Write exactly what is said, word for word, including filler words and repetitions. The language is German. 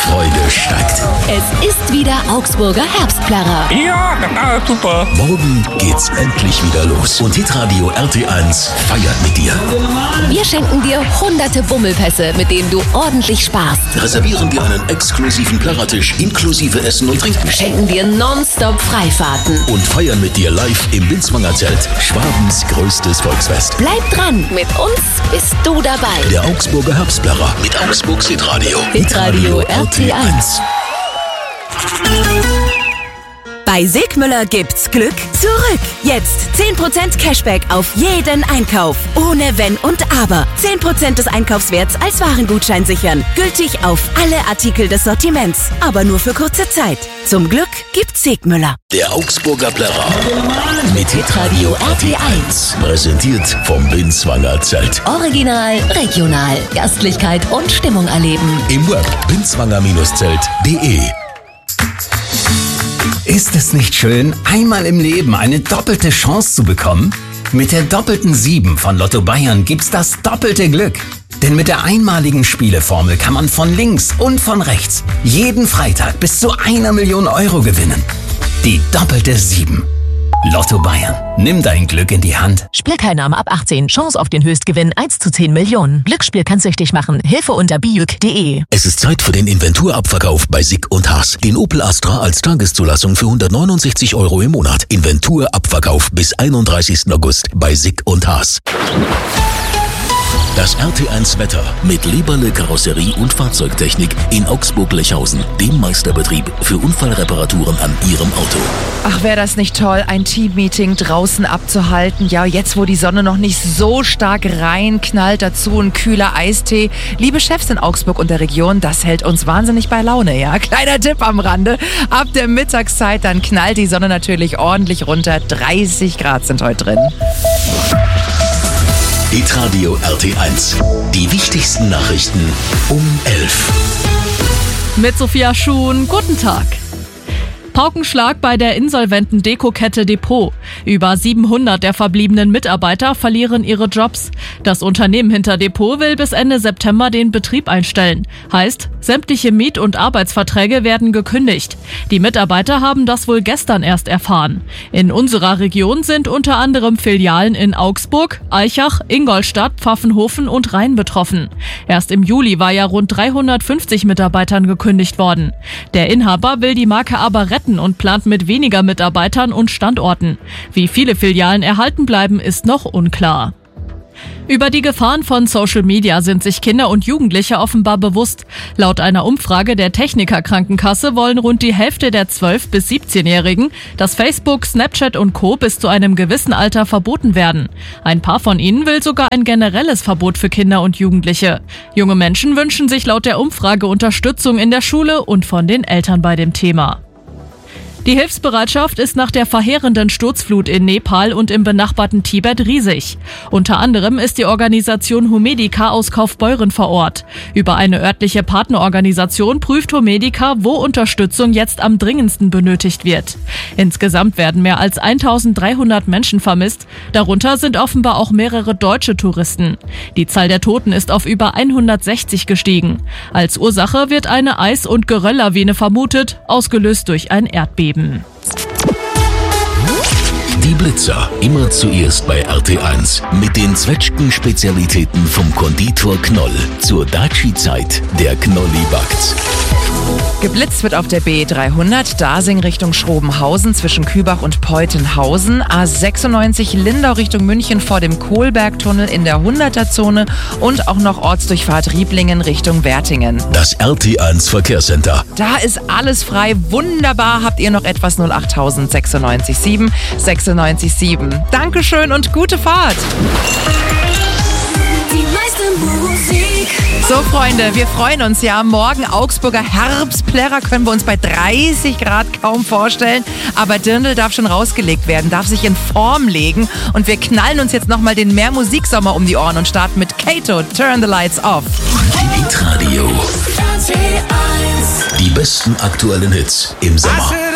Vorfreude steigt. Es ist wieder Augsburger Herbstplärrer. Ja, super. Morgen geht's endlich wieder los. Und Hitradio R T eins feiert mit dir. Wir schenken dir hunderte Bummelpässe, mit denen du ordentlich sparst. Reservieren dir einen exklusiven Plärrertisch inklusive Essen und Trinken. Schenken dir nonstop Freifahrten. Und feiern mit dir live im Binswanger Zelt. Schwabens größtes Volksfest. Bleib dran, mit uns bist du dabei. Der Augsburger Herbstplärrer mit Augsburgs Hitradio. Hitradio R T eins. Bei Sigmüller gibt's Glück zurück. Jetzt zehn Prozent Cashback auf jeden Einkauf. Ohne Wenn und Aber. zehn Prozent des Einkaufswerts als Warengutschein sichern. Gültig auf alle Artikel des Sortiments. Aber nur für kurze Zeit. Zum Glück gibt's Sigmüller. Der Augsburger Plärrer mit Hitradio R T eins. Präsentiert vom Binswanger Zelt. Original, regional, Gastlichkeit und Stimmung erleben. Im Web binswanger Zelt punkt de. Ist es nicht schön, einmal im Leben eine doppelte Chance zu bekommen? Mit der doppelten sieben von Lotto Bayern gibt's das doppelte Glück. Denn mit der einmaligen Spieleformel kann man von links und von rechts jeden Freitag bis zu einer Million Euro gewinnen. Die doppelte sieben. Lotto Bayern. Nimm dein Glück in die Hand. Spielteilnahme ab achtzehn. Chance auf den Höchstgewinn eins zu zehn Millionen. Glücksspiel kann süchtig machen. Hilfe unter bijuk punkt de. Es ist Zeit für den Inventurabverkauf bei Sick und Haas. Den Opel Astra als Tageszulassung für hundertneunundsechzig Euro im Monat. Inventurabverkauf bis einunddreißigsten August bei Sick und Haas. Das R T eins Wetter mit Leberle Karosserie und Fahrzeugtechnik in Augsburg-Lechhausen, dem Meisterbetrieb für Unfallreparaturen an Ihrem Auto. Ach, wäre das nicht toll, ein Teammeeting draußen abzuhalten. Ja, jetzt, wo die Sonne noch nicht so stark reinknallt, dazu ein kühler Eistee. Liebe Chefs in Augsburg und der Region, das hält uns wahnsinnig bei Laune, ja. Kleiner Tipp am Rande. Ab der Mittagszeit, dann knallt die Sonne natürlich ordentlich runter. dreißig Grad sind heute drin. Hitradio R T eins. Die wichtigsten Nachrichten um elf. Mit Sophia Schuhn, guten Tag. Paukenschlag bei der insolventen Dekokette Depot. Über siebenhundert der verbliebenen Mitarbeiter verlieren ihre Jobs. Das Unternehmen hinter Depot will bis Ende September den Betrieb einstellen. Heißt, sämtliche Miet- und Arbeitsverträge werden gekündigt. Die Mitarbeiter haben das wohl gestern erst erfahren. In unserer Region sind unter anderem Filialen in Augsburg, Aichach, Ingolstadt, Pfaffenhofen und Rhein betroffen. Erst im Juli war ja rund dreihundertfünfzig Mitarbeitern gekündigt worden. Der Inhaber will die Marke aber retten und plant mit weniger Mitarbeitern und Standorten. Wie viele Filialen erhalten bleiben, ist noch unklar. Über die Gefahren von Social Media sind sich Kinder und Jugendliche offenbar bewusst. Laut einer Umfrage der Techniker Krankenkasse wollen rund die Hälfte der zwölf- bis siebzehnjährigen, dass Facebook, Snapchat und Co. bis zu einem gewissen Alter verboten werden. Ein paar von ihnen will sogar ein generelles Verbot für Kinder und Jugendliche. Junge Menschen wünschen sich laut der Umfrage Unterstützung in der Schule und von den Eltern bei dem Thema. Die Hilfsbereitschaft ist nach der verheerenden Sturzflut in Nepal und im benachbarten Tibet riesig. Unter anderem ist die Organisation Humedica aus Kaufbeuren vor Ort. Über eine örtliche Partnerorganisation prüft Humedica, wo Unterstützung jetzt am dringendsten benötigt wird. Insgesamt werden mehr als eintausenddreihundert Menschen vermisst. Darunter sind offenbar auch mehrere deutsche Touristen. Die Zahl der Toten ist auf über hundertsechzig gestiegen. Als Ursache wird eine Eis- und Gerölllawine vermutet, ausgelöst durch ein Erdbeben. Die Blitzer, immer zuerst bei R T eins. Mit den Zwetschgen-Spezialitäten vom Konditor Knoll. Zur Daci-Zeit, der Knolli backt's. Geblitzt wird auf der B dreihundert, Dasing Richtung Schrobenhausen zwischen Kübach und Peutenhausen, A sechsundneunzig Lindau Richtung München vor dem Kohlbergtunnel in der hunderter-Zone und auch noch Ortsdurchfahrt Rieblingen Richtung Wertingen. Das R T eins Verkehrscenter. Da ist alles frei, wunderbar. Habt ihr noch etwas? null acht sechsundneunzig sieben sechsundneunzig sieben. Dankeschön und gute Fahrt. Die meiste Musik. So, Freunde, wir freuen uns ja. Morgen Augsburger Herbstplärrer können wir uns bei dreißig Grad kaum vorstellen. Aber Dirndl darf schon rausgelegt werden, darf sich in Form legen. Und wir knallen uns jetzt nochmal den Mehrmusiksommer um die Ohren und starten mit Kato, Turn the Lights Off. Hitradio. Die besten aktuellen Hits im Sommer.